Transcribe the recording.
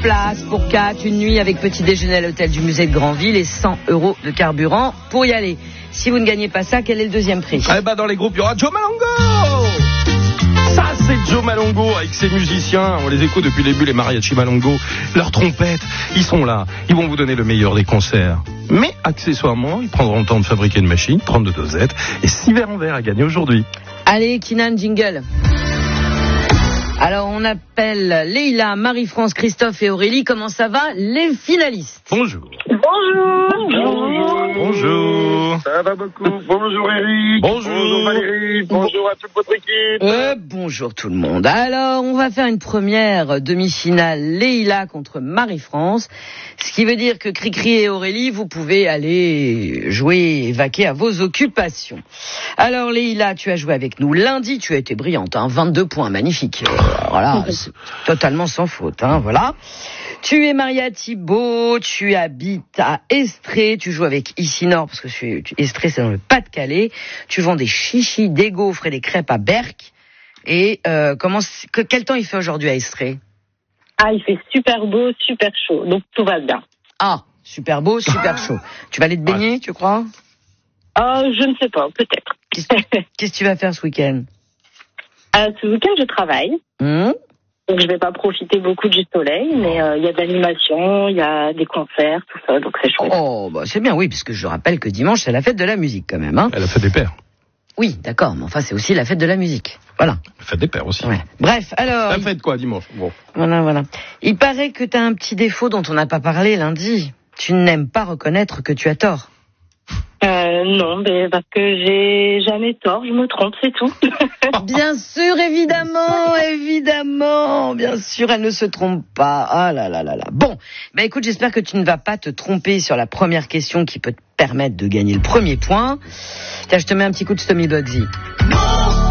places pour 4, une nuit avec petit déjeuner à l'hôtel du musée de Granville et 100 € de carburant pour y aller. Si vous ne gagnez pas ça, quel est le deuxième prix? Eh ben, dans les groupes, il y aura Joe Malongo. Ça, c'est Joe Malongo avec ses musiciens. On les écoute depuis le début, les mariachi Malongo. Leurs trompettes, ils sont là. Ils vont vous donner le meilleur des concerts. Mais, accessoirement, ils prendront le temps de fabriquer une machine, 32 dosettes, et 6 verres en verre à gagner aujourd'hui. Allez, Kinan, jingle. Alors, on appelle Leïla, Marie-France, Christophe et Aurélie. Comment ça va, les finalistes? Bonjour. Bonjour. Bonjour. Ça va beaucoup. Bonjour Eric. Bonjour. Valérie. Bonjour à toute votre équipe. Bonjour tout le monde. Alors, on va faire une première demi-finale Leïla contre Marie-France. Ce qui veut dire que Cricri et Aurélie, vous pouvez aller jouer et vaquer à vos occupations. Alors Leïla, tu as joué avec nous lundi, tu as été brillante, 22 points, magnifique. Voilà, c'est totalement sans faute, voilà. Tu es Maria Thibault, tu habites à Estrée, tu joues avec Ici-Nord, parce que Estrée c'est dans le Pas-de-Calais. Tu vends des chichis, des gaufres et des crêpes à Berck. Et quel temps il fait aujourd'hui à Estrée? Ah, il fait super beau, super chaud, donc tout va bien. Ah, super beau, super chaud. Tu vas aller te baigner, tu crois? Je ne sais pas, peut-être. Qu'est-ce que tu vas faire ce week-end? Ce week-end, je travaille. Donc, je vais pas profiter beaucoup du soleil, mais il y a de l'animation, il y a des concerts, tout ça, donc c'est chouette. Oh, bah c'est bien, oui, puisque je rappelle que dimanche, c'est la fête de la musique, quand même, Elle a fait des pères. Oui, d'accord, mais enfin, c'est aussi la fête de la musique. Voilà. La fête des pères aussi. Ouais. Bref, alors... La fête quoi, dimanche? Bon. Voilà. Il paraît que t'as un petit défaut dont on n'a pas parlé lundi. Tu n'aimes pas reconnaître que tu as tort. Non, mais parce que j'ai jamais tort, je me trompe, c'est tout. Bien sûr, évidemment, bien sûr, elle ne se trompe pas. Ah là. Bon, écoute, j'espère que tu ne vas pas te tromper sur la première question qui peut te permettre de gagner le premier point. Tiens, je te mets un petit coup de Stomy Bugsy.